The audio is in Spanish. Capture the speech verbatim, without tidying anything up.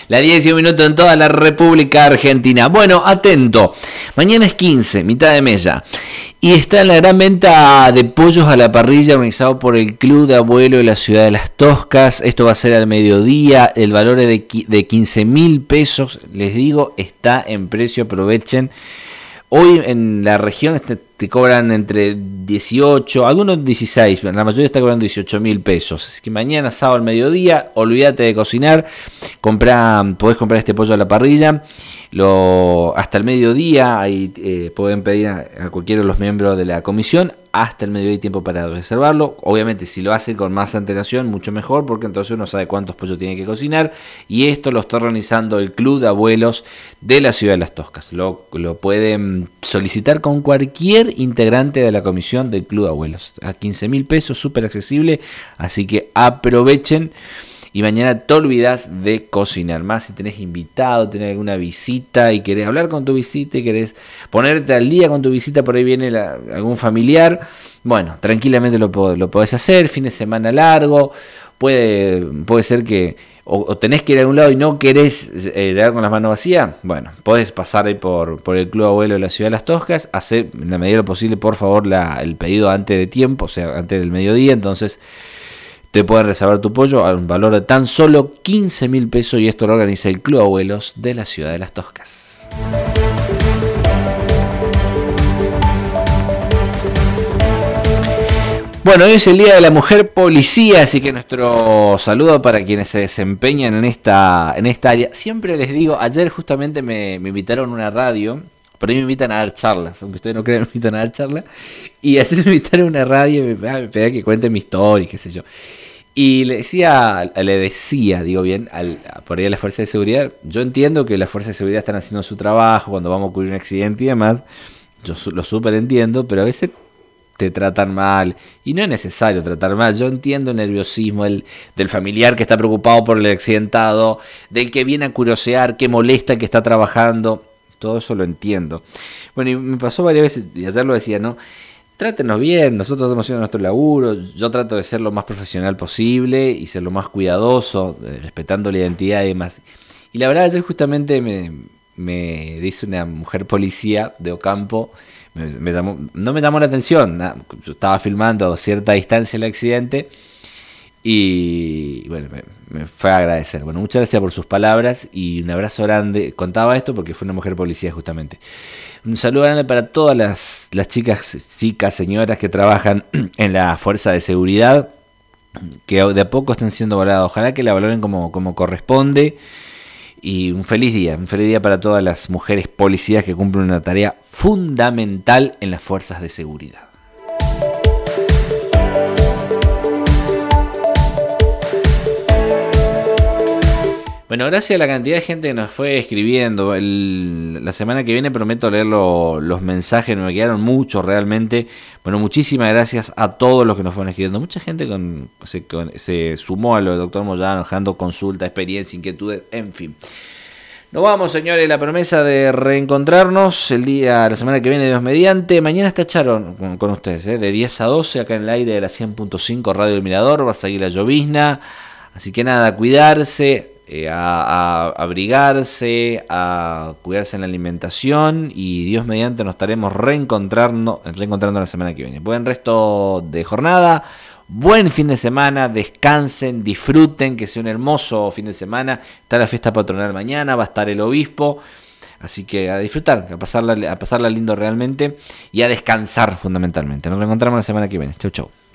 Las diez y un minuto en toda la República Argentina. Bueno, atento. Mañana es quince, mitad de mes ya. Y está en la gran venta de pollos a la parrilla organizado por el Club de Abuelo de la Ciudad de Las Toscas. Esto va a ser al mediodía. El valor es de, de quince mil pesos. Les digo, está en precio. Aprovechen. Hoy en la región te, te cobran entre dieciocho, algunos dieciséis, pero la mayoría está cobrando dieciocho mil pesos. Así que mañana, sábado al mediodía, olvídate de cocinar. Comprá, podés comprar este pollo a la parrilla. Lo, hasta el mediodía ahí, eh, pueden pedir a, a cualquiera de los miembros de la comisión hasta el mediodía hay tiempo para reservarlo. Obviamente si lo hacen con más antelación mucho mejor, porque entonces uno sabe cuántos pollos tiene que cocinar, y esto lo está organizando el Club de Abuelos de la Ciudad de Las Toscas. Lo, lo pueden solicitar con cualquier integrante de la comisión del Club de Abuelos a quince mil pesos, súper accesible, así que aprovechen. Y mañana te olvidas de cocinar. Más si tenés invitado, tenés alguna visita y querés hablar con tu visita y querés ponerte al día con tu visita, por ahí viene la, algún familiar. Bueno, tranquilamente lo, lo podés hacer, fin de semana largo. Puede, puede ser que o, o tenés que ir a algún lado y no querés eh, llegar con las manos vacías. Bueno, podés pasar ahí por, por el Club Abuelo de la Ciudad de Las Toscas. Hacer en la medida de lo posible, por favor, la, el pedido antes de tiempo, o sea, antes del mediodía. Entonces te pueden reservar tu pollo a un valor de tan solo quince mil pesos, y esto lo organiza el Club Abuelos de la Ciudad de Las Toscas. Bueno, hoy es el Día de la Mujer Policía, así que nuestro saludo para quienes se desempeñan en esta, en esta área. Siempre les digo, ayer justamente me, me invitaron a una radio, por ahí me invitan a dar charlas, aunque ustedes no crean, me invitan a dar charlas, y ayer me invitaron a una radio y me, me pedían que cuente mi historia, qué sé yo. Y le decía, le decía, digo bien, al, por ahí a la Fuerza de Seguridad, yo entiendo que las Fuerzas de Seguridad están haciendo su trabajo cuando vamos a ocurrir un accidente y demás, yo lo súper entiendo, pero a veces te tratan mal, y no es necesario tratar mal. Yo entiendo el nerviosismo el, del familiar que está preocupado por el accidentado, del que viene a curiosear, que molesta, que está trabajando, todo eso lo entiendo. Bueno, y me pasó varias veces, y ayer lo decía, ¿no? Trátenos bien, nosotros estamos haciendo nuestro laburo, yo trato de ser lo más profesional posible y ser lo más cuidadoso, respetando la identidad y demás. Y la verdad, ayer justamente me, me dice una mujer policía de Ocampo, me, me llamó, no me llamó la atención, yo estaba filmando a cierta distancia el accidente y bueno, me, me fue a agradecer. Bueno, muchas gracias por sus palabras y un abrazo grande. Contaba esto porque fue una mujer policía justamente. Un saludo grande para todas las, las chicas, chicas, señoras que trabajan en la fuerza de seguridad, que de a poco están siendo valoradas. Ojalá que la valoren como, como corresponde. Y un feliz día, un feliz día para todas las mujeres policías que cumplen una tarea fundamental en las fuerzas de seguridad. Bueno, gracias a la cantidad de gente que nos fue escribiendo. El, la semana que viene prometo leer lo, los mensajes, me quedaron muchos realmente. Bueno, muchísimas gracias a todos los que nos fueron escribiendo. Mucha gente con, se, con, se sumó a lo del doctor Moyano, dejando consulta, experiencia, inquietudes, en fin. Nos vamos, señores, la promesa de reencontrarnos el día, la semana que viene, Dios mediante. Mañana está Charo con, con ustedes, ¿eh? De diez a doce, acá en el aire de la cien punto cinco Radio del Mirador. Va a seguir la llovizna. Así que nada, cuidarse. Eh, a, a abrigarse, a cuidarse en la alimentación, y Dios mediante nos estaremos reencontrando, reencontrando la semana que viene. Buen resto de jornada, buen fin de semana, descansen, disfruten, que sea un hermoso fin de semana. Está la fiesta patronal mañana, va a estar el obispo, así que a disfrutar, a pasarla, a pasarla lindo realmente y a descansar fundamentalmente. Nos reencontramos la semana que viene. Chau, chau.